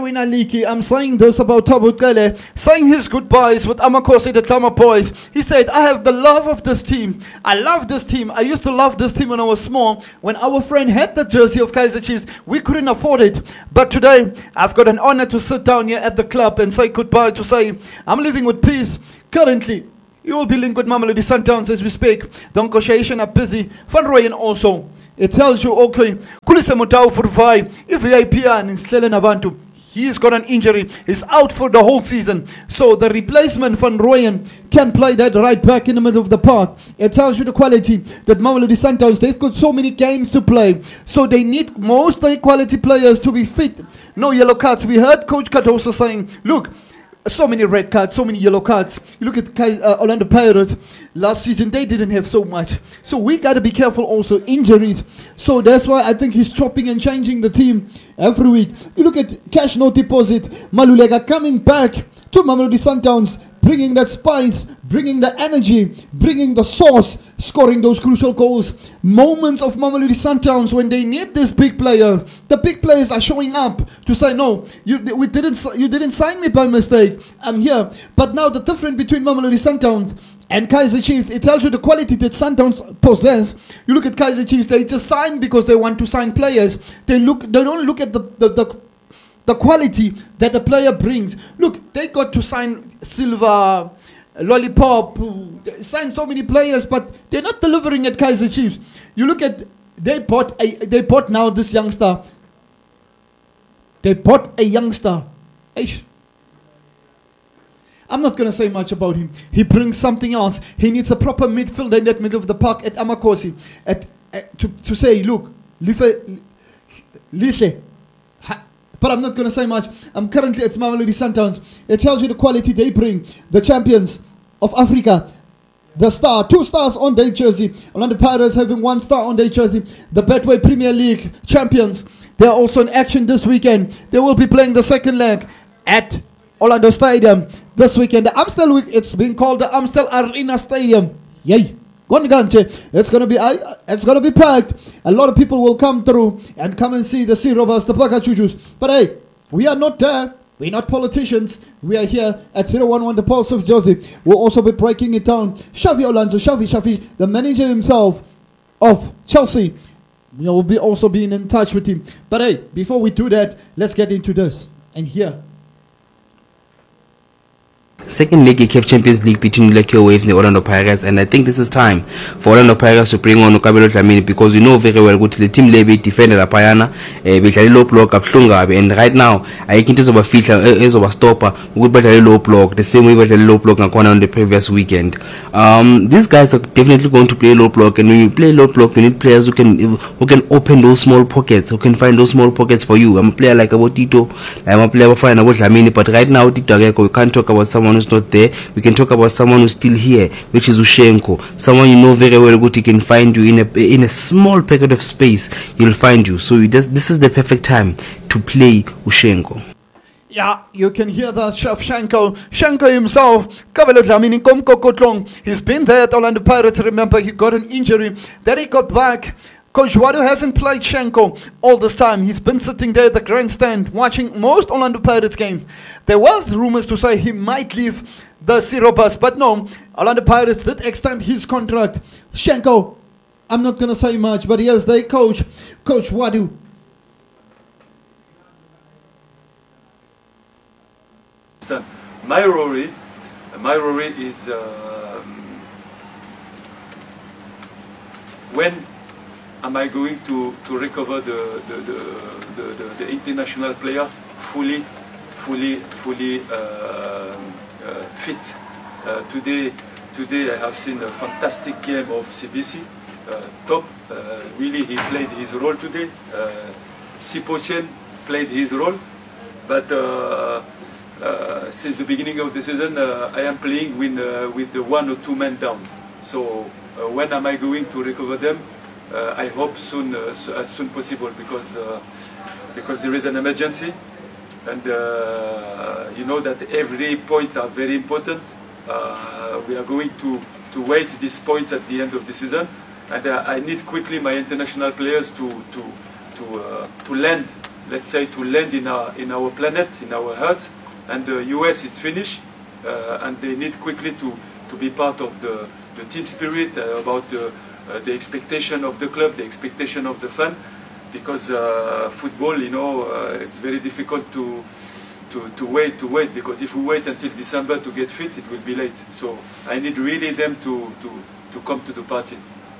Darwin Aliki, I'm saying this about Thabo Kele, saying his goodbyes with Amakosi the Tama boys. He said, I have the love of this team. I love this team. I used to love this team when I was small. When our friend had the jersey of Kaizer Chiefs, we couldn't afford it. But today, I've got an honor to sit down here at the club and say goodbye, to say, I'm living with peace. Currently, you will be linked with Mamelodi Sundowns as we speak. The negotiations are busy. Van Rooyen also. It tells you, okay, Kulise Mutau Furvai, if VIP and Slelen Abantu, he's got an injury. He's out for the whole season. So the replacement Van Rooyen can play that right back in the middle of the park. It tells you the quality that Mamelodi Sundowns, they've got so many games to play. So they need most quality players to be fit. No yellow cards. We heard Coach Katosa saying, look, so many red cards, so many yellow cards. You look at Orlando Pirates. Last season, they didn't have so much. So we got to be careful also. Injuries. So that's why I think he's chopping and changing the team every week. You look at cash no deposit. Malulega coming back to Mamelodi Sundowns, bringing that spice, bringing the energy, bringing the sauce, scoring those crucial goals. Moments of Mamelodi Sundowns when they need this big player. The big players are showing up to say, no, you didn't sign me by mistake. I'm here. But now the difference between Mamelodi Sundowns and Kaizer Chiefs, it tells you the quality that Sundowns possess. You look at Kaizer Chiefs, they just sign because they want to sign players. They don't look at the quality that the player brings. Look, they got to sign Silva, Lollipop, sign so many players, but they're not delivering at Kaizer Chiefs. You look at, they bought now this youngster. They bought a youngster. Eish. I'm not going to say much about him. He brings something else. He needs a proper midfielder in that middle of the park at Amakosi to say, look, listen. But I'm not going to say much. I'm currently at Mamelodi Sundowns. It tells you the quality they bring. The champions of Africa. The star, 2 stars on their jersey. Orlando Pirates having 1 star on their jersey. The Betway Premier League champions. They are also in action this weekend. They will be playing the second leg at Orlando Stadium this weekend. The Amstel week, it's been called the Amstel Arena Stadium. Yay! It's gonna be packed. A lot of people will come through and come and see the Sea Robbers, the Pakachuchus. But hey, we are not there. We're not politicians. We are here at 011 The Pulse of Josie. We'll also be breaking it down. Xavi Alonso, Xavi, the manager himself of Chelsea. We will be also being in touch with him. But hey, before we do that, let's get into this. And here. Second leg CAF Champions League between Lekio Waves and the Orlando Pirates, and I think this is time for Orlando Pirates to bring on Ukabelo Dlamini, because you know very well the team lebe defender la Payana bedlala low block kabuhlungu, and right now ayikho into ezobafihla ezobastopper ukuthi badlale low block the same way badlala low block ngakhona on the previous weekend. These guys are definitely going to play low block, and when you play low block you need players who can open those small pockets, who can find those small pockets for you. I'm a player like Tito, I'm a player fine about Dlamini, but right now Tito Ageko, we can't talk about someone who's not there. We can talk about someone who's still here, which is Ushenko. Someone you know very well good, he can find you in a small pocket of space. He'll find you. So this is the perfect time to play Ushenko. Yeah, you can hear that Chef Shanko himself, Kabelo Dlamini Komko Kotlong. He's been there at Orlando Pirates. Remember, he got an injury. Then he got back. Coach Wadu hasn't played Shanko all this time. He's been sitting there at the grandstand watching most Orlando Pirates games. There was rumors to say he might leave the Sea Robbers, but no, Orlando Pirates did extend his contract. Shanko, I'm not going to say much, but here's their coach, Coach Wadu. My worry is when am I going to recover the international player fully fit? Today I have seen a fantastic game of CBC. Top, really he played his role today. Sipochen played his role, but since the beginning of the season I am playing with the 1 or 2 men down. So when am I going to recover them? I hope soon, as soon possible, because there is an emergency, and you know that every point are very important. We are going to wait these points at the end of the season, and I need quickly my international players to land let's say, to land in our planet, in our hearts. And the US is finished, and they need quickly to be part of the team spirit, about the expectation of the club, the expectation of the fan, because football, it's very difficult to wait, because if we wait until December to get fit, it will be late. So I need really them to come to the party.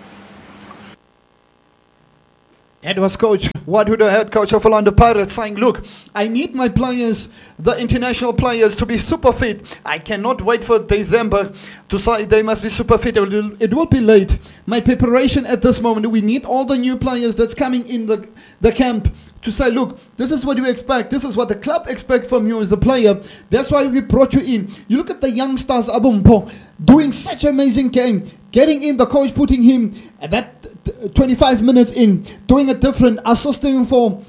It was Coach Wadhu, the head coach of Orlando Pirates, saying, look, I need my players, the international players, to be super fit. I cannot wait for December to say they must be super fit. It will be late. My preparation at this moment, we need all the new players that's coming in the camp to say, look, this is what we expect. This is what the club expects from you as a player. That's why we brought you in. You look at the youngsters, Abumpo, doing such an amazing game. Getting in, the coach putting him at that 25 minutes in, doing it different, assisting for,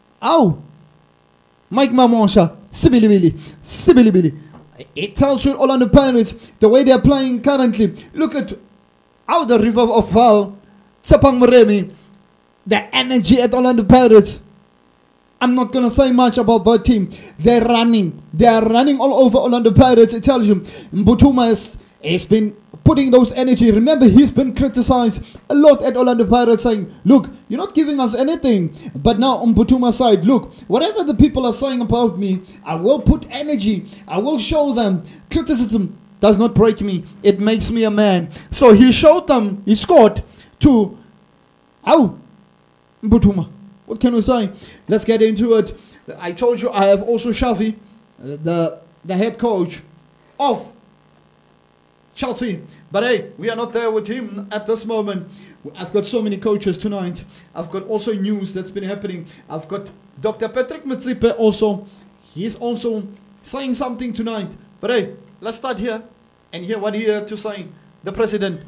Mike Mamonsha, Sibilibili. It tells you Orlando Pirates, the way they're playing currently. Look at how the River of Val, Tsapang Moremi, the energy at Orlando Pirates. I'm not going to say much about that team. They're running all over Orlando Pirates. It tells you Mbutuma has been putting those energy. Remember, he's been criticized a lot at Orlando Pirates, saying, look, you're not giving us anything. But now on Mbutuma's side, look, whatever the people are saying about me, I will put energy. I will show them. Criticism does not break me. It makes me a man. So he showed them, he scored to Mbutuma. What can we say? Let's get into it. I told you I have also Shafi, the head coach of Chelsea. But hey, we are not there with him at this moment. I've got so many coaches tonight. I've got also news that's been happening. I've got Dr. Patrick Motsepe also. He's also saying something tonight. But hey, let's start here and hear what he had to say, the president.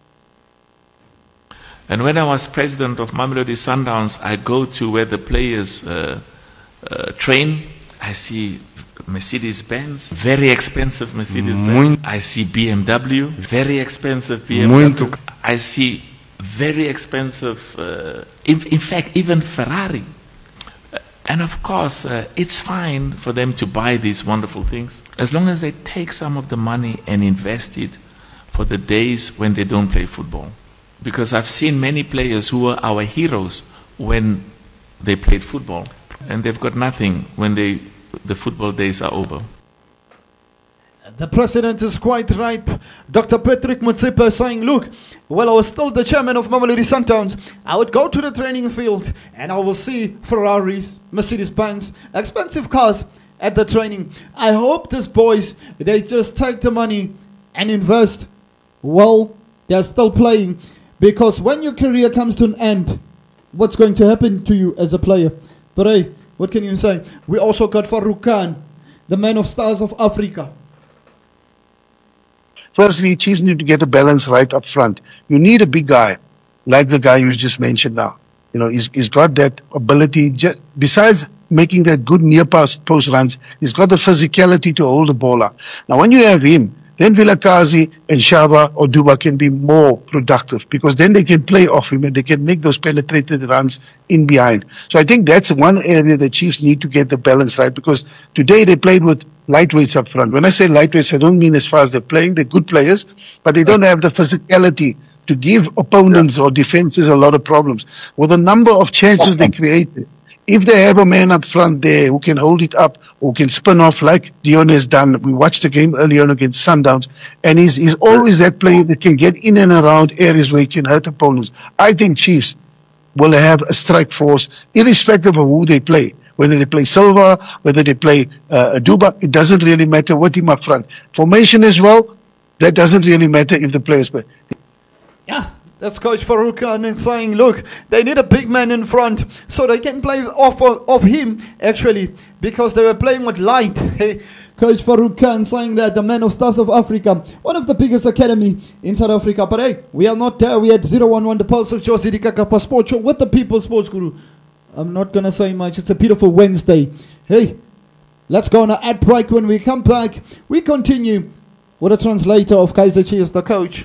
And when I was president of Mamelodi Sundowns, I go to where the players train. I see Mercedes-Benz, very expensive Mercedes-Benz. I see BMW, very expensive BMW. I see very expensive, in fact, even Ferrari. And of course, it's fine for them to buy these wonderful things, as long as they take some of the money and invest it for the days when they don't play football. Because I've seen many players who were our heroes when they played football, and they've got nothing when the football days are over. The president is quite right. Dr. Patrick Motsepe saying, look, well, I was still the chairman of Mamelodi Sundowns. I would go to the training field and I will see Ferraris, Mercedes-Benz, expensive cars at the training. I hope these boys, they just take the money and invest. Well, they're still playing. Because when your career comes to an end, what's going to happen to you as a player? But hey, what can you say? We also got Farouk Khan, the man of Stars of Africa. Firstly, Chiefs need to get the balance right up front. You need a big guy, like the guy you just mentioned now. He's got that ability. Besides making that good near post runs, he's got the physicality to hold the ball up. Now, when you have him, then Vilakazi and Shaba or Duba can be more productive, because then they can play off him and they can make those penetrated runs in behind. So I think that's one area the Chiefs need to get the balance right, because today they played with lightweights up front. When I say lightweights, I don't mean as far as they're playing. They're good players, but they don't have the physicality to give opponents or defenses a lot of problems. With the number of chances they created, if they have a man up front there who can hold it up, who can spin off like Dion has done. We watched the game earlier on against Sundowns, and he's always that player that can get in and around areas where he can hurt opponents. I think Chiefs will have a strike force, irrespective of who they play. Whether they play Silva, whether they play Duba, it doesn't really matter what team up front. Formation as well, that doesn't really matter if the players play. Yeah. That's Coach Farouk Khan and saying, look, they need a big man in front so they can play off him, actually, because they were playing with light. Coach Farouk Khan saying that, the man of Stars of Africa, one of the biggest academy in South Africa. But hey, we are not there. We had 011, the Pulse of Josie Dikakapa Sports Show with the People's Sports Guru. I'm not going to say much. It's a beautiful Wednesday. Hey, let's go on an ad break. When we come back, we continue with a translator of Kaizer Chiefs, the coach.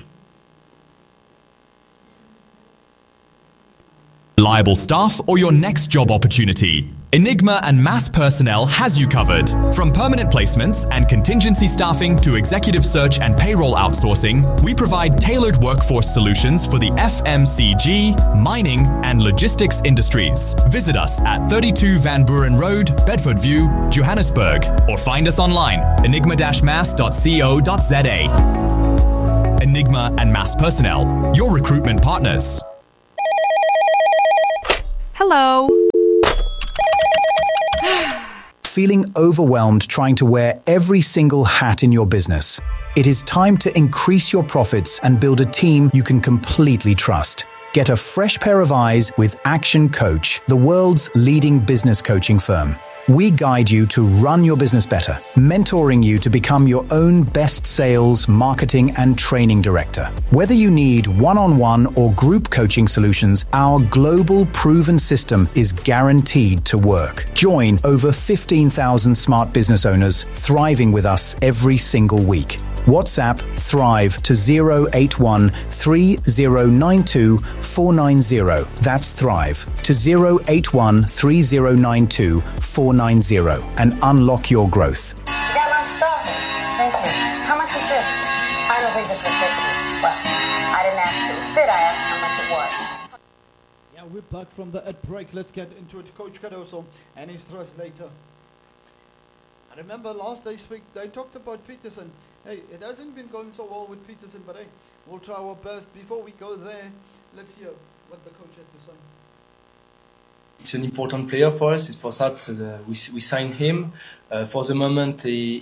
Reliable staff or your next job opportunity? Enigma and Mass Personnel has you covered. From permanent placements and contingency staffing to executive search and payroll outsourcing, we provide tailored workforce solutions for the FMCG, mining and logistics industries. Visit us at 32 Van Buren Road, Bedford View, Johannesburg, or find us online, enigma-mass.co.za. Enigma and Mass Personnel, your recruitment partners. Hello. Feeling overwhelmed trying to wear every single hat in your business? It is time to increase your profits and build a team you can completely trust. Get a fresh pair of eyes with Action Coach, the world's leading business coaching firm. We guide you to run your business better, mentoring you to become your own best sales, marketing, and training director. Whether you need one-on-one or group coaching solutions, our global proven system is guaranteed to work. Join over 15,000 smart business owners thriving with us every single week. WhatsApp Thrive to 081 3092 490. That's Thrive to 081 3092 490 and unlock your growth. You got my stuff. Thank you. How much is this? I don't think this was fit to me. Well, I didn't ask if it was fit, I asked how much it was. Yeah, we're back from the ad break. Let's get into it. Coach Cardoso and his translator. I remember last week they talked about Peterson. Hey, it hasn't been going so well with Peterson, but hey, we'll try our best. Before we go there, let's hear what the coach had to say. It's an important player for us. It's for that we signed him. For the moment, he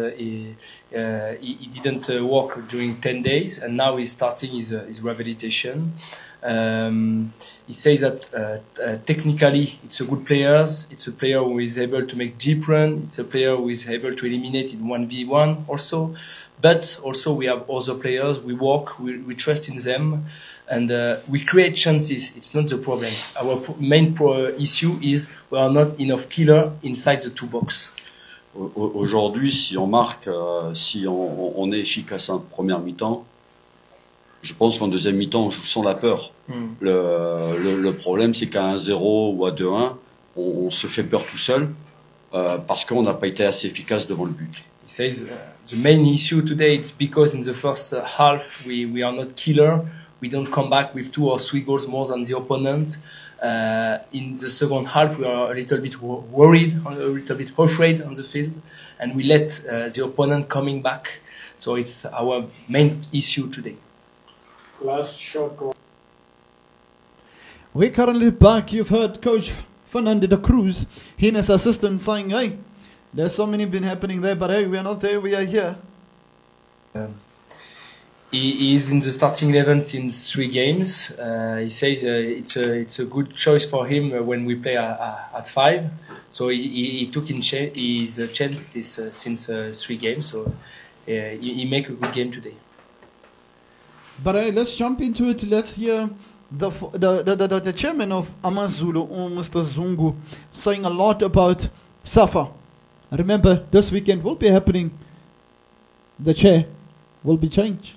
didn't work during 10 days, and now he's starting his rehabilitation. He says that technically it's a good player. It's a player who is able to make deep run. It's a player who is able to eliminate in 1v1 also. But also we have other players. We work, we trust in them, and we create chances. It's not the problem. Our main issue is we are not enough killer inside the two box. Aujourd'hui, si on marque, si on est efficace en première mi-temps, je pense qu'en deuxième mi-temps, on joue sans la peur. Le problème, c'est qu'à 1-0 ou à 2-1, on se fait peur tout seul parce qu'on n'a pas été assez efficace devant le but. He says the main issue today is because in the first half we are not killer. We don't come back with 2 or 3 goals more than the opponent. In the second half, we are a little bit worried, a little bit afraid on the field, and we let the opponent coming back. So it's our main issue today. Last shot. We're currently back. You've heard Coach Fernando da Cruz, he and his assistant saying, hey, there's so many been happening there, but hey, we are not there, we are here. He is in the starting 11 since 3 games. He says it's a good choice for him when we play at 5. So he took his chance since 3 games. So he make a good game today. But let's jump into it. Let's hear the chairman of Amazulu, Mr. Zungu, saying a lot about SAFA. Remember, this weekend will be happening. The chair will be changed.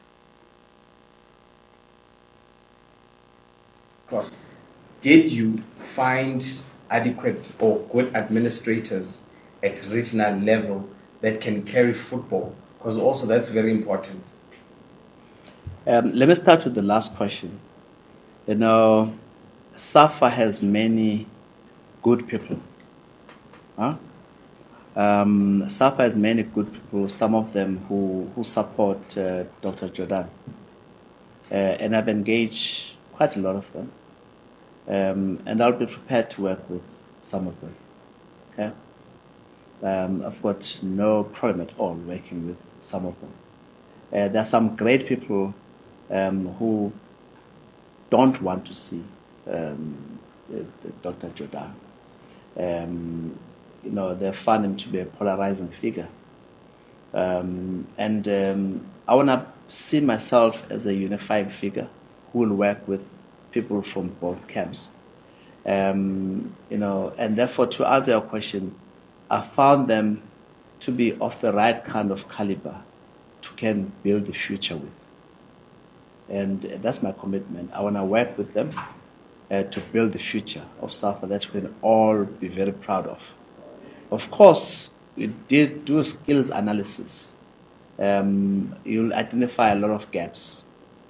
Did you find adequate or good administrators at regional level that can carry football? Because also that's very important. Let me start with the last question. You know, SAFA has many good people. SAFA has many good people, some of them who support Dr. Jordan. And I've engaged quite a lot of them. And I'll be prepared to work with some of them. Okay? I've got no problem at all working with some of them. There are some great people who don't want to see Dr. Jordan. You know, they find him to be a polarizing figure. And I want to see myself as a unifying figure who will work with people from both camps. You know, and therefore, to answer your question, I found them to be of the right kind of caliber to can build the future with. And that's my commitment. I want to work with them to build the future of SAFA that we can all be very proud of. Of course, we did do skills analysis. You'll identify a lot of gaps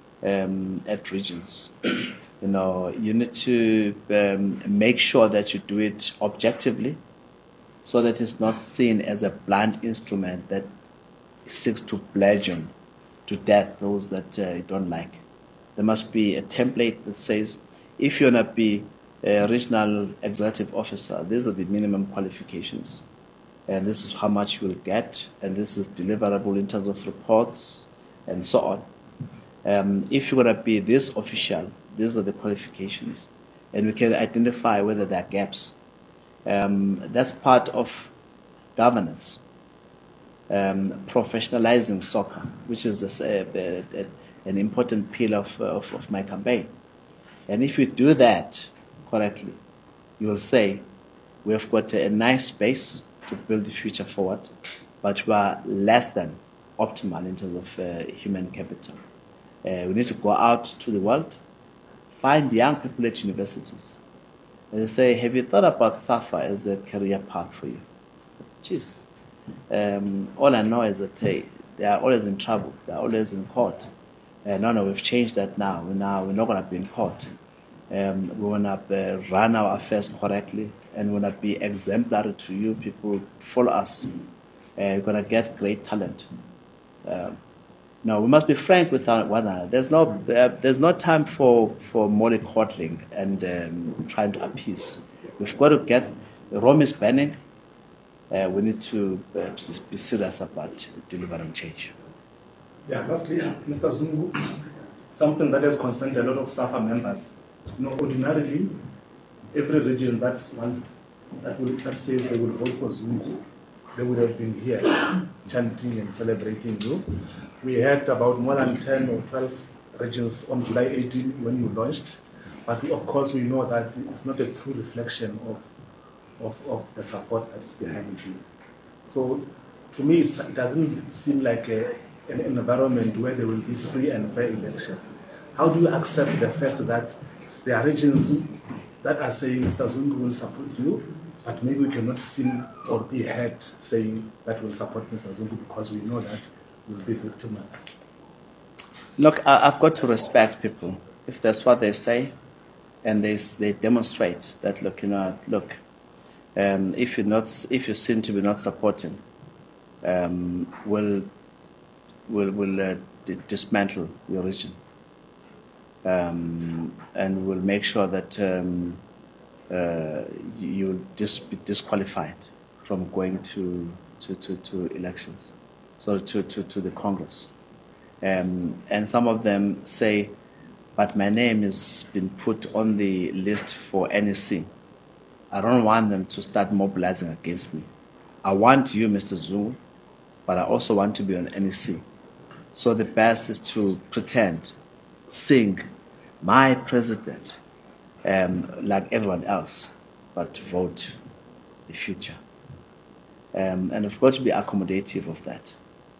at regions. You know, you need to make sure that you do it objectively, so that it's not seen as a blunt instrument that seeks to bludgeon to death those that you don't like. There must be a template that says, if you want to be a regional executive officer, these are the minimum qualifications, and this is how much you will get, and this is deliverable in terms of reports, and so on. If you want to be this official, these are the qualifications, and we can identify whether there are gaps. That's part of governance. Professionalizing soccer, which is an important pillar of my campaign. And if you do that correctly, you will say, we have got a nice space to build the future forward, but we are less than optimal in terms of human capital. We need to go out to the world, find young people at universities, and say, have you thought about SAFA as a career path for you? Jeez. All I know is that they are always in trouble. They are always in court. No, we've changed that now. We're not going to be in court. We want to run our affairs correctly, and we want to be exemplary to you people. Follow us. We're going to get great talent. No, we must be frank with one another. There's no time for mollycoddling and trying to appease. We've got to get. Rome is burning. We need to be serious about delivering change. Yeah, lastly, Mr. Zungu, something that has concerned a lot of SAFA members. You know, ordinarily, every region that says they will vote for Zungu, they would have been here chanting and celebrating you. We had about more than 10 or 12 regions on July 18 when you launched, but of course we know that it's not a true reflection of the support that's behind you. So to me, it doesn't seem like an environment where there will be free and fair election. How do you accept the fact that there are regions that are saying Mr. Zungu will support you, but maybe we cannot sing or be heard saying that we'll support Mr. Zungu because we know that we'll be victimized? Look, I've got to respect people. If that's what they say, and they demonstrate that, if you seem to be not supporting, we'll dismantle your region, and we'll make sure that you'll just be disqualified from going to elections, so to the Congress. And some of them say, but my name has been put on the list for NEC. I don't want them to start mobilizing against me. I want you, Mr. Zungu, but I also want to be on NEC. So the best is to pretend, sing, my president, like everyone else, but vote the future. And we've got to be accommodative of that.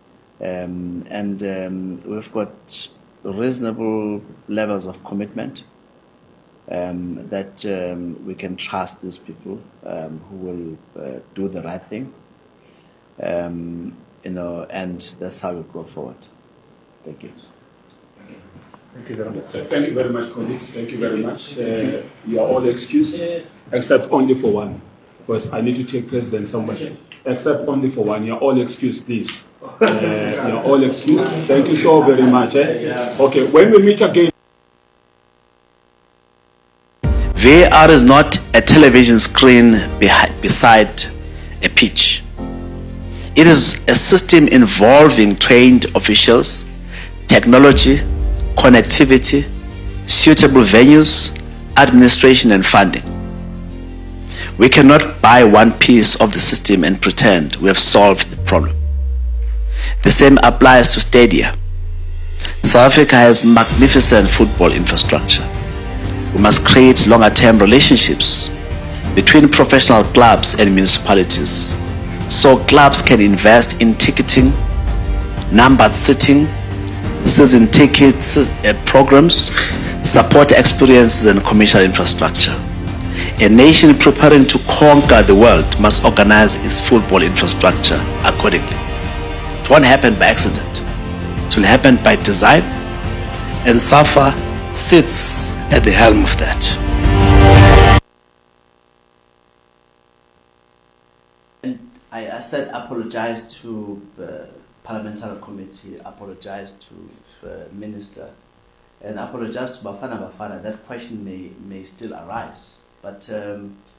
We've got reasonable levels of commitment that we can trust these people who will do the right thing, and that's how we go forward. Thank you. Thank you very much. Thank you very much, colleagues. Thank you very much. You are all excused, except only for one, because I need to take President somewhere. Except only for one. You are all excused, please. You are all excused. Thank you so very much. Okay, when we meet again. VAR is not a television screen beside a pitch. It is a system involving trained officials, technology, connectivity, suitable venues, administration and funding. We cannot buy one piece of the system and pretend we have solved the problem. The same applies to stadia. South Africa has magnificent football infrastructure. We must create longer-term relationships between professional clubs and municipalities, so clubs can invest in ticketing, numbered seating, season tickets programs, support experiences and commercial infrastructure. A nation preparing to conquer the world must organize its football infrastructure accordingly. It won't happen by accident. It will happen by design, and SAFA sits at the helm of that. And I said apologize to the parliamentary committee, apologize to the minister, and apologize to Bafana. That question may still arise. But